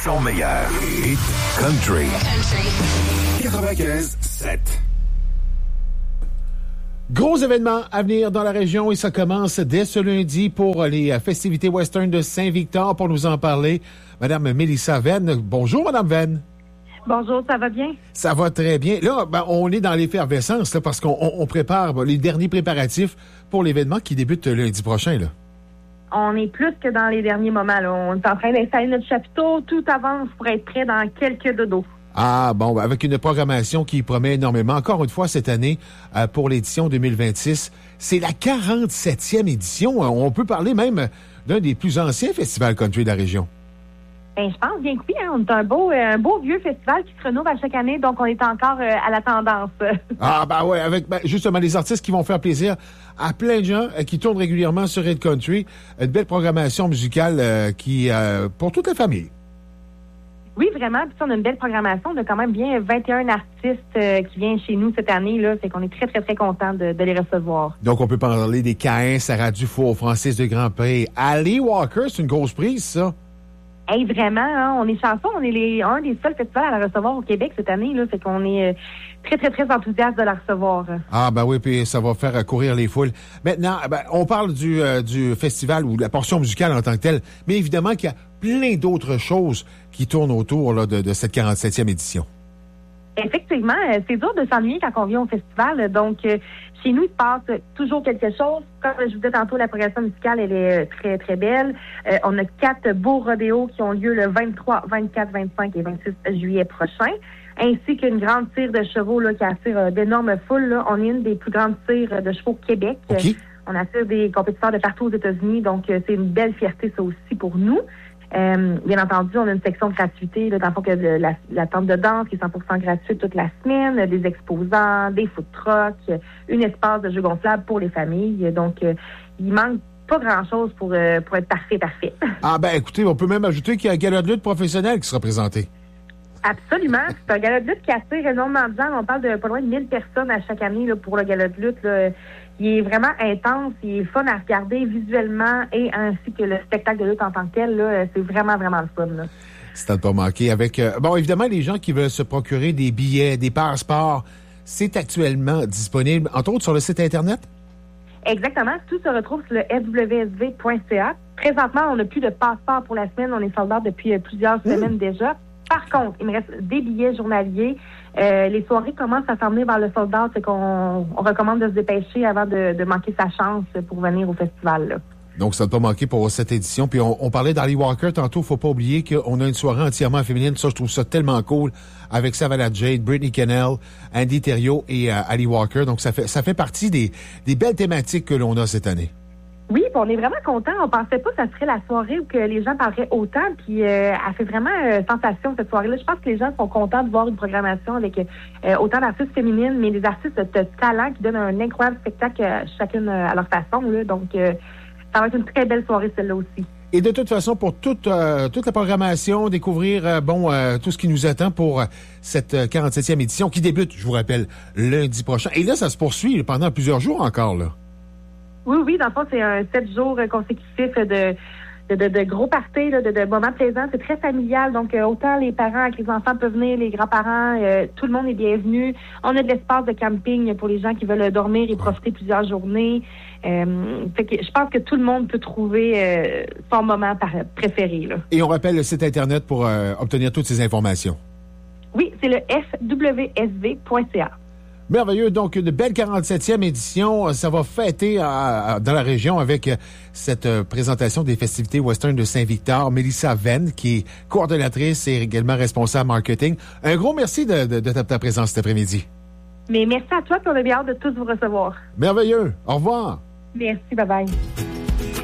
Son meilleur hit country. 95.7. Gros événement à venir dans la région et ça commence dès ce lundi pour les festivités western de Saint-Victor. Pour nous en parler, Madame Mélissa Venn. Bonjour, Madame Venn. Bonjour, ça va bien? Ça va très bien. Là, on est dans l'effervescence là, parce qu'on prépare les derniers préparatifs pour l'événement qui débute lundi prochain. Là. On est plus que dans les derniers moments. Là. On est en train d'installer notre chapiteau. Tout avance pour être prêt dans quelques dodos. Ah, bon, avec une programmation qui promet énormément. Encore une fois, cette année, pour l'édition 2026, c'est la 47e édition. On peut parler même d'un des plus anciens festivals country de la région. Ben, je pense bien que oui. Hein. On est un beau vieux festival qui se renouvelle à chaque année, donc on est encore à la tendance. Ah, ben ouais, avec justement les artistes qui vont faire plaisir à plein de gens qui tournent régulièrement sur Red Country. Une belle programmation musicale qui pour toute la famille. Oui, vraiment. Puis on a une belle programmation. On a quand même bien 21 artistes qui viennent chez nous cette année. Là, fait qu'on est très, très, très contents de les recevoir. Donc, on peut parler des Caïns, Sarah Dufour, Francis de Grandpré. Ali Walker, c'est une grosse prise, ça? Hey, vraiment, hein, on est chanceux. On est un des seuls festivals à la recevoir au Québec cette année. Là, fait qu'on est très, très, très enthousiaste de la recevoir. Ah, ben oui, puis ça va faire courir les foules. Maintenant, on parle du festival ou de la portion musicale en tant que telle, mais évidemment qu'il y a plein d'autres choses qui tournent autour là, de cette 47e édition. Effectivement, c'est dur de s'ennuyer quand on vient au festival. Donc, chez nous, il se passe toujours quelque chose. Comme je vous disais tantôt, la progression musicale, elle est très, très belle. On a 4 beaux rodéos qui ont lieu le 23, 24, 25 et 26 juillet prochain, ainsi qu'une grande tire de chevaux là, qui attire d'énormes foules. Là. On est une des plus grandes tires de chevaux au Québec. Okay. On attire des compétiteurs de partout aux États-Unis, donc c'est une belle fierté, ça aussi, pour nous. Bien entendu, on a une section de gratuité, là, dans le fond, que la tente de danse qui est 100% gratuite toute la semaine, des exposants, des food trucks, un espace de jeux gonflables pour les familles. Donc, il manque pas grand-chose pour être parfait. Ah, ben écoutez, on peut même ajouter qu'il y a un gala de lutte professionnel qui sera présenté. Absolument. C'est un gala de lutte qui attire énormément de gens. On parle de pas loin de 1000 personnes à chaque année là, pour le gala de lutte. Là. Il est vraiment intense, il est fun à regarder visuellement et ainsi que le spectacle de lutte en tant que tel. Là, c'est vraiment, vraiment le fun. Là. C'est à ne pas manquer. Avec, bon, évidemment, les gens qui veulent se procurer des billets, des passeports, c'est actuellement disponible, entre autres, sur le site Internet? Exactement. Tout se retrouve sur le swsv.ca. Présentement, on n'a plus de passeport pour la semaine. On est soldats depuis plusieurs semaines déjà. Par contre, il me reste des billets journaliers. Les soirées commencent à s'emmener vers le soldat, c'est qu'on recommande de se dépêcher avant de manquer sa chance pour venir au festival. Là. Donc, ça ne pas manquer pour cette édition. Puis, on parlait d'Ali Walker tantôt. Faut pas oublier qu'on a une soirée entièrement féminine. Ça, je trouve ça tellement cool. Avec Savannah Jade, Brittany Kennel, Andy Thériault et Ali Walker. Donc, ça fait partie des belles thématiques que l'on a cette année. Oui, on est vraiment contents. On pensait pas que ça serait la soirée où que les gens parleraient autant. Puis, elle fait vraiment sensation, cette soirée-là. Je pense que les gens sont contents de voir une programmation avec autant d'artistes féminines, mais des artistes de talent qui donnent un incroyable spectacle chacune à leur façon. Là. Donc, ça va être une très belle soirée, celle-là aussi. Et de toute façon, pour toute la programmation, découvrir tout ce qui nous attend pour cette 47e édition qui débute, je vous rappelle, lundi prochain. Et là, ça se poursuit pendant plusieurs jours encore, là. Oui, dans le fond, c'est un 7 jours consécutifs de gros parties, là, de moments plaisants. C'est très familial, donc autant les parents avec les enfants peuvent venir, les grands-parents, tout le monde est bienvenu. On a de l'espace de camping pour les gens qui veulent dormir et profiter plusieurs journées. Fait que je pense que tout le monde peut trouver son moment préféré. Là. Et on rappelle le site Internet pour obtenir toutes ces informations. Oui, c'est le swsv.ca. Merveilleux. Donc, une belle 47e édition. Ça va fêter dans la région avec cette présentation des festivités western de Saint-Victor. Mélissa Venn, qui est coordonnatrice et également responsable marketing. Un gros merci de ta présence cet après-midi. Mais merci à toi, puis on a bien hâte de tous vous recevoir. Merveilleux. Au revoir. Merci. Bye-bye.